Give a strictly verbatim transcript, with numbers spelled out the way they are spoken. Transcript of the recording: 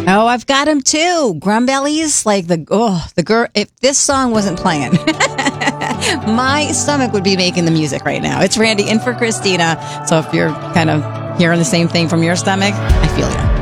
Oh, I've got him too. Grumbellies, like the oh the girl. If this song wasn't playing, my stomach would be making the music right now. It's Randy in for Christina. So if you're kind of hearing the same thing from your stomach, I feel you.